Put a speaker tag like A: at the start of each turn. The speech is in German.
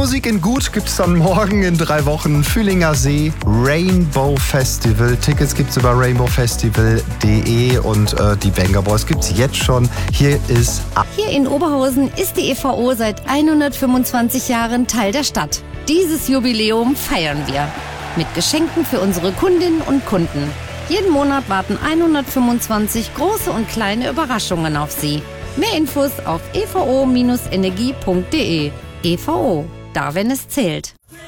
A: Musik in gut gibt's dann morgen in 3 Wochen. Fühlinger See Rainbow Festival. Tickets gibt's über rainbowfestival.de und die Banger Boys gibt's jetzt schon. Hier
B: in Oberhausen ist die EVO seit 125 Jahren Teil der Stadt. Dieses Jubiläum feiern wir mit Geschenken für unsere Kundinnen und Kunden. Jeden Monat warten 125 große und kleine Überraschungen auf Sie. Mehr Infos auf evo-energie.de. EVO, da wenn es zählt.